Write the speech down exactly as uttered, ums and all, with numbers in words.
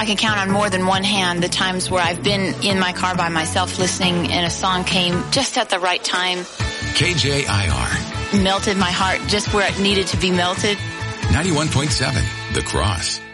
I can count on more than one hand the times where I've been in my car by myself listening and a song came just at the right time. K J I R. Melted my heart just where it needed to be melted. ninety-one point seven, The Cross.